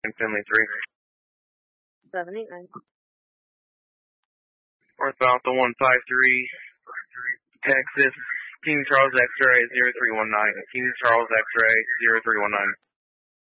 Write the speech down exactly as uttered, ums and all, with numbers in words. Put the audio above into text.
Finley three. seven eight nine. North Alpha one five three, Texas, King Charles X-ray zero three one nine, King Charles X-ray zero three one nine.